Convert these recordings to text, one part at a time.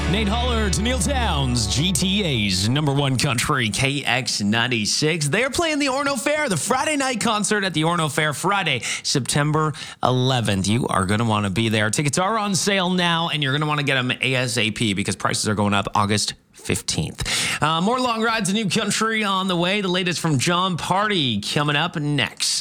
Nate Holler to Neil Towns, GTA's number one country, KX96. They're playing the Orono Fair, the Friday night concert at the Orono Fair, Friday, September 11th. You are going to want to be there. Tickets are on sale now, and you're going to want to get them ASAP because prices are going up August 15th. More long rides and new country on the way. The latest from Jon Pardi coming up next.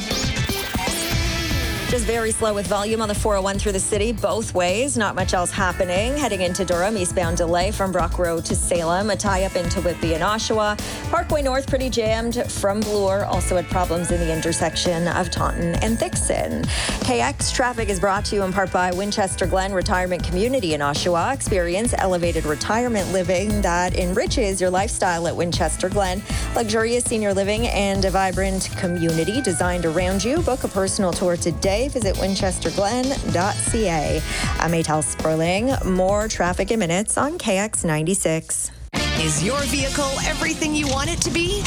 Just very slow with volume on the 401 through the city, both ways. Not much else happening. Heading into Durham, eastbound delay from Brock Road to Salem. A tie-up into Whitby and Oshawa. Parkway North pretty jammed from Bloor. Also had problems in the intersection of Taunton and Thixon. KX traffic is brought to you in part by Winchester Glen Retirement Community in Oshawa. Experience elevated retirement living that enriches your lifestyle at Winchester Glen. Luxurious senior living and a vibrant community designed around you. Book a personal tour today. Visit winchesterglen.ca. I'm Maytal Sperling. More traffic in minutes on KX96. Is your vehicle everything you want it to be?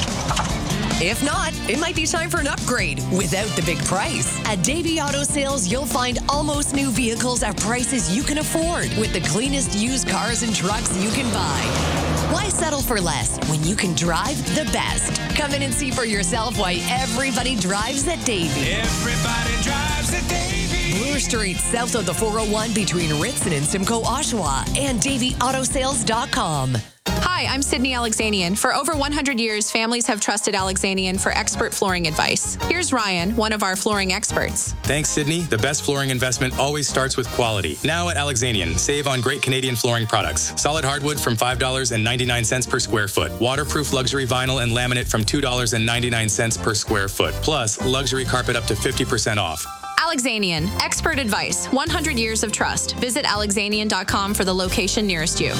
If not, it might be time for an upgrade without the big price. At Davey Auto Sales, you'll find almost new vehicles at prices you can afford with the cleanest used cars and trucks you can buy. Why settle for less when you can drive the best? Come in and see for yourself why everybody drives at Davey. Everybody drives at Davey. Bloor Street, south of the 401 between Ritson and Simcoe, Oshawa, and DaveyAutoSales.com. Hi, I'm Sydney Alexanian. For over 100 years, families have trusted Alexanian for expert flooring advice. Here's Ryan, one of our flooring experts. Thanks, Sydney. The best flooring investment always starts with quality. Now at Alexanian, save on great Canadian flooring products. Solid hardwood from $5.99 per square foot. Waterproof luxury vinyl and laminate from $2.99 per square foot. Plus, luxury carpet up to 50% off. Alexanian, expert advice, 100 years of trust. Visit alexanian.com for the location nearest you.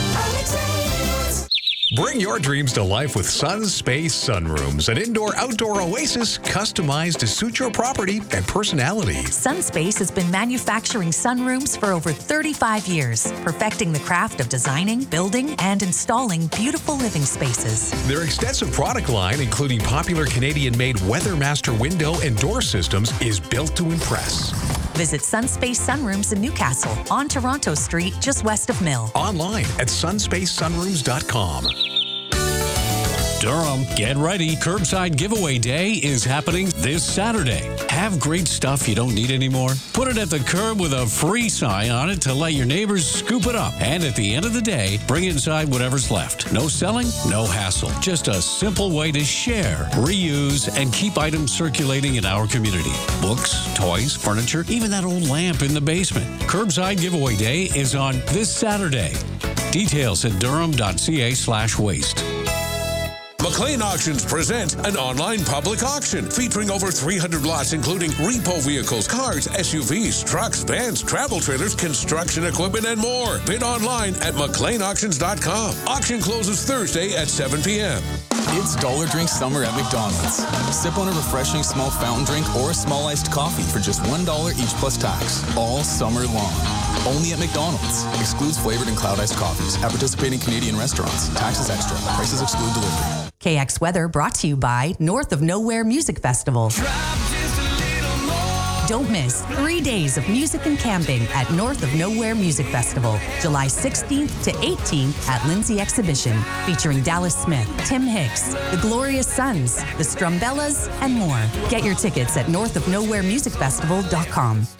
Bring your dreams to life with Sunspace Sunrooms, an indoor-outdoor oasis customized to suit your property and personality. Sunspace has been manufacturing sunrooms for over 35 years, perfecting the craft of designing, building, and installing beautiful living spaces. Their extensive product line, including popular Canadian-made WeatherMaster window and door systems, is built to impress. Visit Sunspace Sunrooms in Newcastle on Toronto Street, just west of Mill. Online at sunspacesunrooms.com. Durham, get ready. Curbside Giveaway Day is happening this Saturday. Have great stuff you don't need anymore? Put it at the curb with a free sign on it to let your neighbors scoop it up. And at the end of the day, bring inside whatever's left. No selling, no hassle. Just a simple way to share, reuse, and keep items circulating in our community. Books, toys, furniture, even that old lamp in the basement. Curbside Giveaway Day is on this Saturday. Details at durham.ca/waste. McLean Auctions presents an online public auction featuring over 300 lots, including repo vehicles, cars, SUVs, trucks, vans, travel trailers, construction equipment, and more. Bid online at McLeanAuctions.com. Auction closes Thursday at 7 p.m. It's Dollar Drink Summer at McDonald's. Sip on a refreshing small fountain drink or a small iced coffee for just $1 each plus tax, all summer long. Only at McDonald's. Excludes flavored and cloud iced coffees at participating Canadian restaurants. Taxes extra. Prices exclude delivery. KX Weather brought to you by North of Nowhere Music Festival. Don't miss 3 days of music and camping at North of Nowhere Music Festival, July 16th to 18th at Lindsay Exhibition, featuring Dallas Smith, Tim Hicks, The Glorious Sons, The Strumbellas, and more. Get your tickets at northofnowheremusicfestival.com.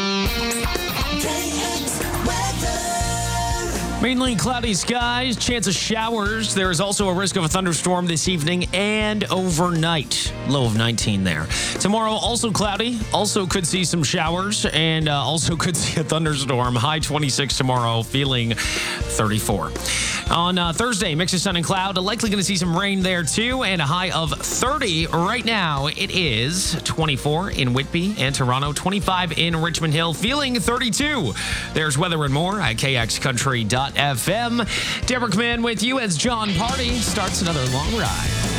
Mainly cloudy skies, chance of showers. There is also a risk of a thunderstorm this evening and overnight. Low of 19 there. Tomorrow, also cloudy. Also could see some showers and also could see a thunderstorm. High 26 tomorrow, feeling 34. On Thursday, mix of sun and cloud. Likely going to see some rain there too, and a high of 30. Right now, it is 24 in Whitby and Toronto, 25 in Richmond Hill, feeling 32. There's weather and more at kxcountry.fm. Deborah Command with you as Jon Pardi starts another long ride.